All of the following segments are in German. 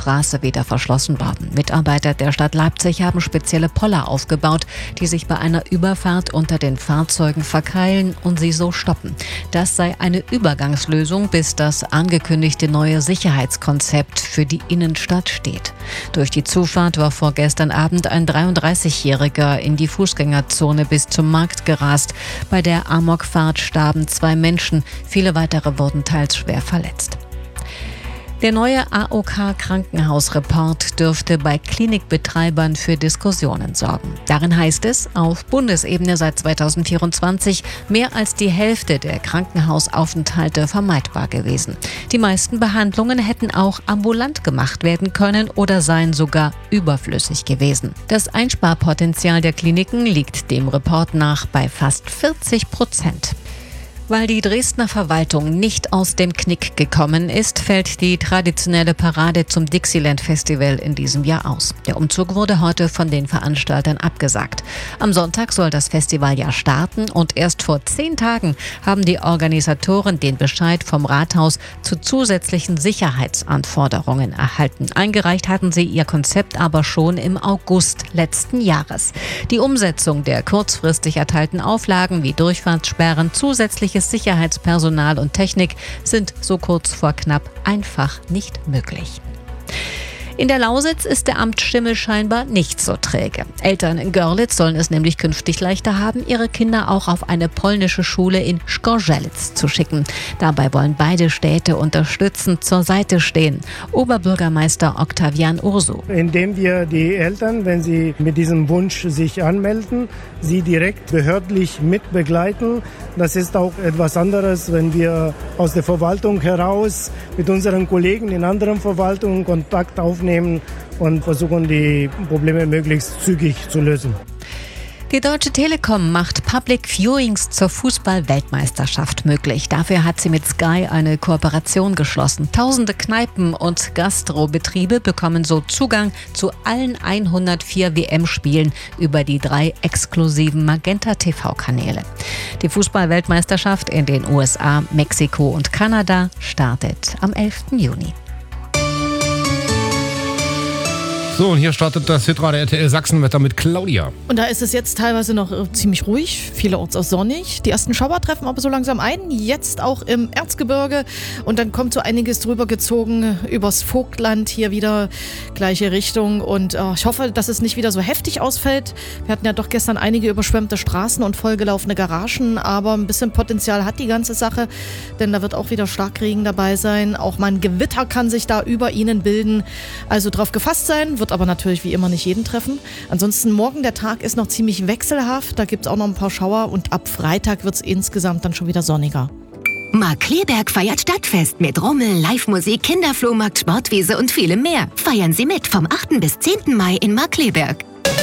Straße wieder verschlossen worden. Mitarbeiter der Stadt Leipzig haben spezielle Poller aufgebaut, die sich bei einer Überfahrt unter den Fahrzeugen verkeilen und sie so stoppen. Das sei eine Übergangslösung, bis das angekündigte neue Sicherheitskonzept für die Innenstadt steht. Durch die Zufahrt war vorgestern Abend ein 33-Jähriger in die Fußgängerzone bis zum Markt gerast. Bei der Amokfahrt starben 2 Menschen, viele weitere wurden teils schwer verletzt. Der neue AOK-Krankenhausreport dürfte bei Klinikbetreibern für Diskussionen sorgen. Darin heißt es, auf Bundesebene seit 2024 mehr als die Hälfte der Krankenhausaufenthalte vermeidbar gewesen. Die meisten Behandlungen hätten auch ambulant gemacht werden können oder seien sogar überflüssig gewesen. Das Einsparpotenzial der Kliniken liegt dem Report nach bei fast 40%. Weil die Dresdner Verwaltung nicht aus dem Knick gekommen ist, fällt die traditionelle Parade zum Dixieland Festival in diesem Jahr aus. Der Umzug wurde heute von den Veranstaltern abgesagt. Am Sonntag soll das Festival ja starten und erst vor 10 Tagen haben die Organisatoren den Bescheid vom Rathaus zu zusätzlichen Sicherheitsanforderungen erhalten. Eingereicht hatten sie ihr Konzept aber schon im August letzten Jahres. Die Umsetzung der kurzfristig erteilten Auflagen wie Durchfahrtssperren, zusätzliches Sicherheitspersonal und Technik sind so kurz vor knapp einfach nicht möglich. In der Lausitz ist der Amtsschimmel scheinbar nicht so träge. Eltern in Görlitz sollen es nämlich künftig leichter haben, ihre Kinder auch auf eine polnische Schule in Zgorzelec zu schicken. Dabei wollen beide Städte unterstützend zur Seite stehen. Oberbürgermeister Oktawian Ursu. Indem wir die Eltern, wenn sie mit diesem Wunsch sich anmelden, sie direkt behördlich mitbegleiten. Das ist auch etwas anderes, wenn wir aus der Verwaltung heraus mit unseren Kollegen in anderen Verwaltungen Kontakt aufnehmen und versuchen, die Probleme möglichst zügig zu lösen. Die Deutsche Telekom macht Public Viewings zur Fußball-Weltmeisterschaft möglich. Dafür hat sie mit Sky eine Kooperation geschlossen. Tausende Kneipen und Gastrobetriebe bekommen so Zugang zu allen 104 WM-Spielen über die 3 exklusiven Magenta-TV-Kanäle. Die Fußball-Weltmeisterschaft in den USA, Mexiko und Kanada startet am 11. Juni. So, und hier startet das Hitradio RTL Sachsenwetter mit Claudia. Und da ist es jetzt teilweise noch ziemlich ruhig, vielerorts auch sonnig. Die ersten Schauer treffen aber so langsam ein, jetzt auch im Erzgebirge. Und dann kommt so einiges drüber gezogen übers Vogtland, hier wieder gleiche Richtung. Und ich hoffe, dass es nicht wieder so heftig ausfällt. Wir hatten ja doch gestern einige überschwemmte Straßen und vollgelaufene Garagen. Aber ein bisschen Potenzial hat die ganze Sache, denn da wird auch wieder Starkregen dabei sein. Auch mal ein Gewitter kann sich da über ihnen bilden. Also drauf gefasst sein, wird aber natürlich wie immer nicht jeden treffen. Ansonsten morgen, der Tag ist noch ziemlich wechselhaft. Da gibt es auch noch ein paar Schauer und ab Freitag wird es insgesamt dann schon wieder sonniger. Markkleeberg feiert Stadtfest mit Rummel, Live-Musik, Kinderflohmarkt, Sportwiese und vielem mehr. Feiern Sie mit vom 8. bis 10. Mai in Markkleeberg.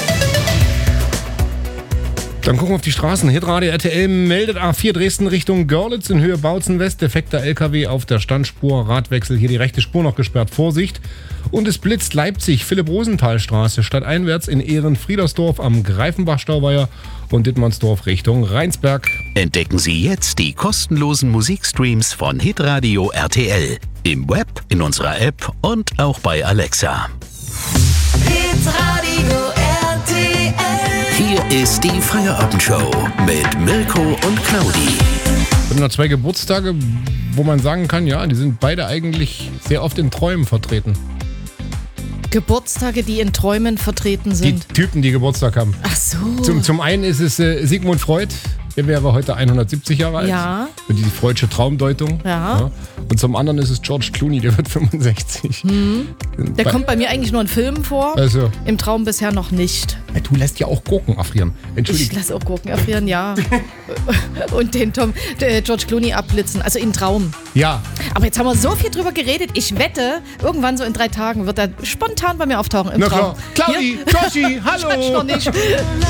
Dann gucken wir auf die Straßen. Hitradio RTL meldet A4 Dresden Richtung Görlitz in Höhe Bautzen West. Defekter LKW auf der Standspur. Radwechsel, hier die rechte Spur noch gesperrt. Vorsicht. Und es blitzt Leipzig, Philipp-Rosenthal-Straße, stadteinwärts in Ehrenfriedersdorf am Greifenbach-Stauweiher und Dittmannsdorf Richtung Rheinsberg. Entdecken Sie jetzt die kostenlosen Musikstreams von Hitradio RTL. Im Web, in unserer App und auch bei Alexa. Hitradio RTL. Hier ist die Feierabendshow mit Mirko und Claudi. Und noch 2 Geburtstage, wo man sagen kann, ja, die sind beide eigentlich sehr oft in Träumen vertreten. Geburtstage, die in Träumen vertreten sind. Die Typen, die Geburtstag haben. Ach so. Zum einen ist es Sigmund Freud, der wäre heute 170 Jahre alt. Ja. Und die Freudsche Traumdeutung. Ja. Und zum anderen ist es George Clooney, der wird 65. Der kommt bei mir eigentlich nur in Filmen vor. Also. Im Traum bisher noch nicht. Ja, du lässt ja auch Gurken erfrieren. Ich lasse auch Gurken erfrieren, ja. Und den George Clooney abblitzen, also im Traum. Ja. Aber jetzt haben wir so viel drüber geredet. Ich wette, irgendwann so in 3 Tagen wird er spontan bei mir auftauchen im Traum. Klar. Claudi, Joshi, hallo. Ich weiß noch nicht.